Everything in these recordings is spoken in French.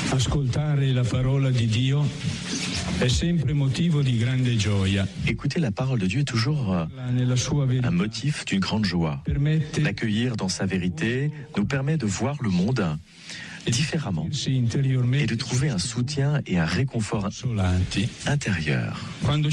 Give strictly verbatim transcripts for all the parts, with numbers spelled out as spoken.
Ascoltare la parola di Dio è sempre motivo di grande gioia. Écouter la parole de Dieu est toujours un motif d'une grande joie. L'accueillir dans sa vérité nous permet de voir le monde différemment et de trouver un soutien et un réconfort intérieur.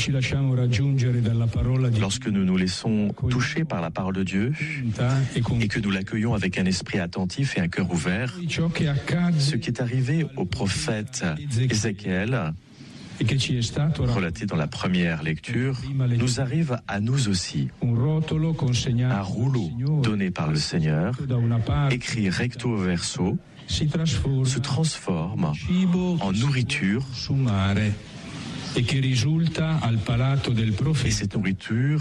Lorsque nous nous laissons toucher par la parole de Dieu et que nous l'accueillons avec un esprit attentif et un cœur ouvert, ce qui est arrivé au prophète Ézéchiel, relaté dans la première lecture, nous arrive à nous aussi. Un rouleau donné par le Seigneur, écrit recto verso, se transforme en nourriture et cette nourriture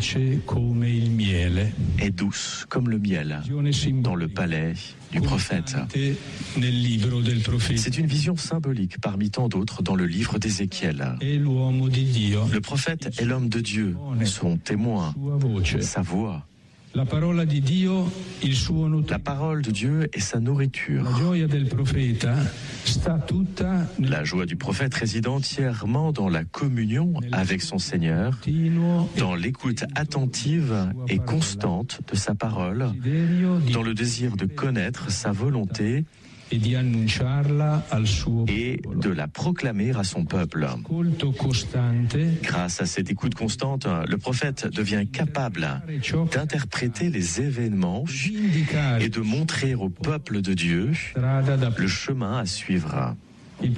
est douce comme le miel dans le palais du prophète. C'est une vision symbolique parmi tant d'autres dans le livre d'Ézéchiel. Le prophète est l'homme de Dieu, son témoin, sa voix. La parole de Dieu est sa nourriture. La joie du prophète réside entièrement dans la communion avec son Seigneur, dans l'écoute attentive et constante de sa parole, dans le désir de connaître sa volonté et de la proclamer à son peuple. Grâce à cette écoute constante, le prophète devient capable d'interpréter les événements et de montrer au peuple de Dieu le chemin à suivre. Le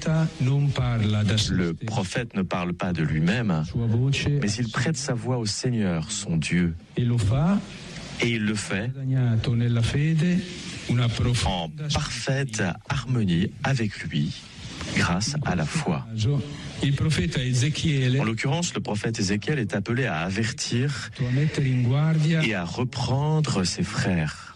prophète ne parle pas de lui-même, mais il prête sa voix au Seigneur, son Dieu. Et il le fait en parfaite harmonie avec lui, grâce à la foi. En l'occurrence, le prophète Ézéchiel est appelé à avertir et à reprendre ses frères.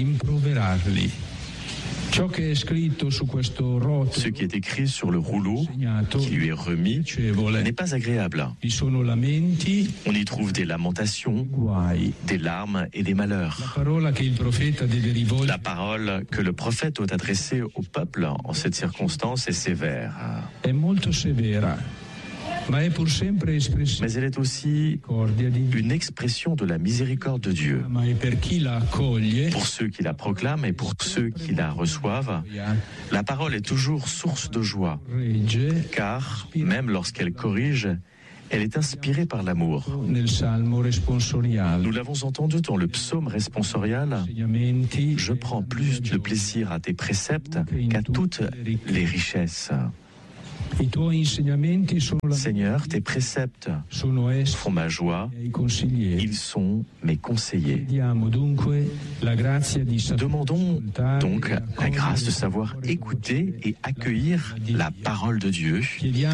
Ce qui est écrit sur le rouleau qui lui est remis n'est pas agréable. On y trouve des lamentations, des larmes et des malheurs. La parole que le prophète doit adresser au peuple en cette circonstance est sévère. Mais elle est aussi une expression de la miséricorde de Dieu. Pour ceux qui la proclament et pour ceux qui la reçoivent, la parole est toujours source de joie, car même lorsqu'elle corrige, elle est inspirée par l'amour. Nous l'avons entendu dans le psaume responsorial. Je prends plus de plaisir à tes préceptes qu'à toutes les richesses. Seigneur, tes préceptes font ma joie, ils sont mes conseillers. Demandons donc la grâce de savoir écouter et accueillir la parole de Dieu.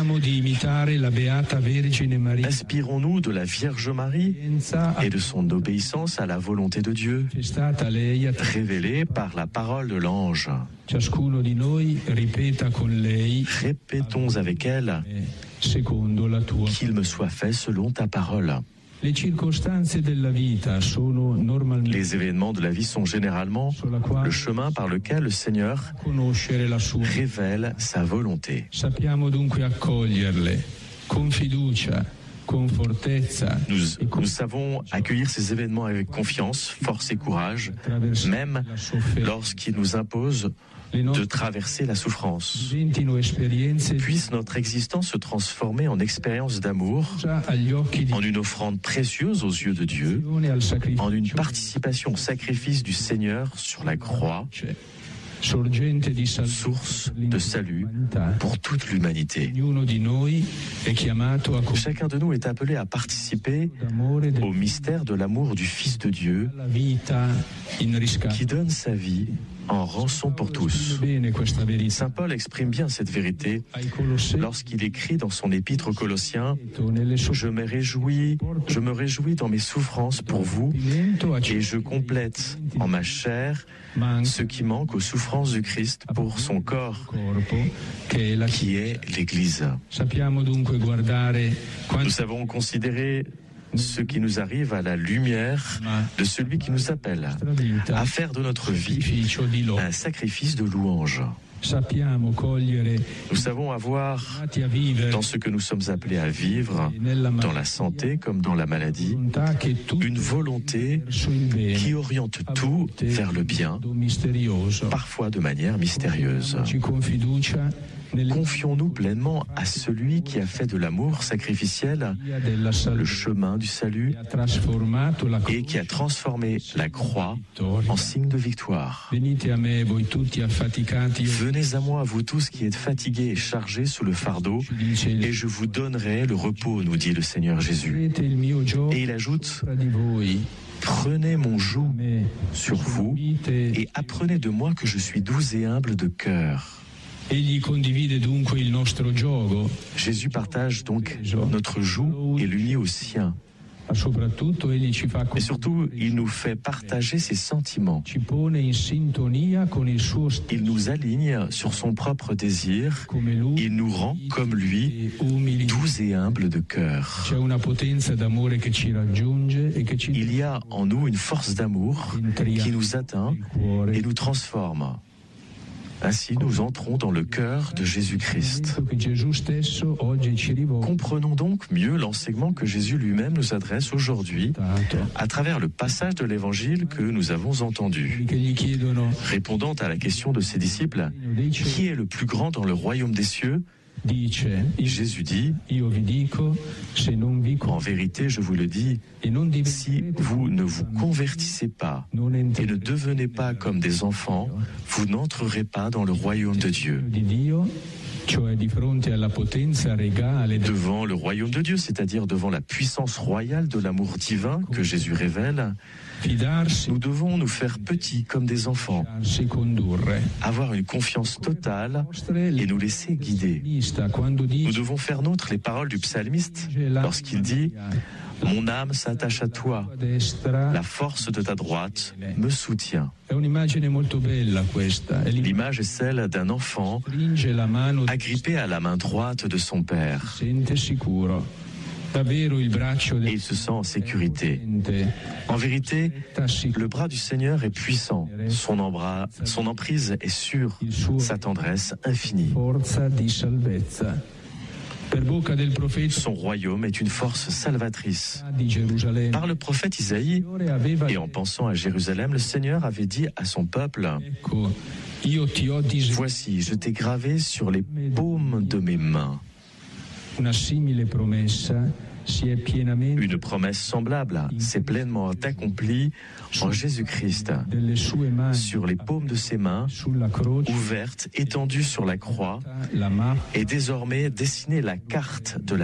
Inspirons-nous de la Vierge Marie et de son obéissance à la volonté de Dieu, révélée par la parole de l'ange. Répétons avec elle qu'il me soit fait selon ta parole. Les événements de la vie sont généralement le chemin par lequel le Seigneur révèle sa volonté. Nous, nous savons accueillir ces événements avec confiance, force et courage, même lorsqu'ils nous imposent de traverser la souffrance. Puisse notre existence se transformer en expérience d'amour, en une offrande précieuse aux yeux de Dieu, en une participation au sacrifice du Seigneur sur la croix, source de salut pour toute l'humanité. Chacun de nous est appelé à participer au mystère de l'amour du Fils de Dieu qui donne sa vie en rançon pour tous. Saint Paul exprime bien cette vérité lorsqu'il écrit dans son épître aux Colossiens « Je me réjouis, je me réjouis dans mes souffrances pour vous et je complète en ma chair ce qui manque aux souffrances du Christ pour son corps, qui est l'Église. » Nous savons considérer ce qui nous arrive à la lumière de celui qui nous appelle à faire de notre vie un sacrifice de louange. Nous savons avoir, dans ce que nous sommes appelés à vivre, dans la santé comme dans la maladie, une volonté qui oriente tout vers le bien, parfois de manière mystérieuse. Confions-nous pleinement à celui qui a fait de l'amour sacrificiel le chemin du salut et qui a transformé la croix en signe de victoire. Venez à moi, vous tous qui êtes fatigués et chargés sous le fardeau, et je vous donnerai le repos, nous dit le Seigneur Jésus. Et il ajoute: prenez mon joug sur vous et apprenez de moi que je suis doux et humble de cœur. Jésus partage donc notre joug et l'unit au sien. Et surtout, il nous fait partager ses sentiments. Il nous aligne sur son propre désir. Il nous rend comme lui, doux et humble de cœur. Il y a en nous une force d'amour qui nous atteint et nous transforme. Ainsi, nous entrons dans le cœur de Jésus-Christ. Comprenons donc mieux l'enseignement que Jésus lui-même nous adresse aujourd'hui à travers le passage de l'Évangile que nous avons entendu. Répondant à la question de ses disciples, « Qui est le plus grand dans le royaume des cieux ?» Jésus dit: en vérité, je vous le dis, si vous ne vous convertissez pas et ne devenez pas comme des enfants, vous n'entrerez pas dans le royaume de Dieu. Devant le royaume de Dieu, c'est-à-dire devant la puissance royale de l'amour divin que Jésus révèle, nous devons nous faire petits comme des enfants, avoir une confiance totale et nous laisser guider. Nous devons faire nôtre les paroles du psalmiste lorsqu'il dit: mon âme s'attache à toi, la force de ta droite me soutient. L'image est celle d'un enfant agrippé à la main droite de son père. Et il se sent en sécurité. En vérité, le bras du Seigneur est puissant, son, embras, son emprise est sûre, sa tendresse infinie. Son royaume est une force salvatrice. Par le prophète Isaïe, et en pensant à Jérusalem, le Seigneur avait dit à son peuple: voici, je t'ai gravé sur les paumes de mes mains. Une promesse semblable s'est pleinement accomplie en Jésus-Christ. Sur les paumes de ses mains, ouvertes, étendues sur la croix, est désormais dessinée la carte de la